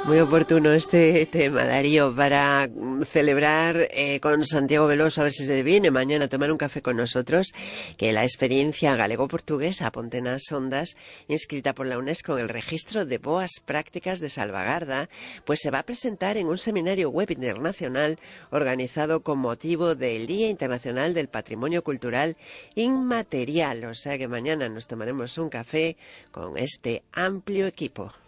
Muy oportuno este tema, Darío, para celebrar con Santiago Veloso, a ver si se viene mañana a tomar un café con nosotros, que la experiencia galego-portuguesa Ponte nas Ondas, inscrita por la UNESCO en el registro de boas prácticas de salvagarda, pues se va a presentar en un seminario web internacional organizado con motivo del Día Internacional del Patrimonio Cultural Inmaterial. O sea que mañana nos tomaremos un café con este amplio equipo.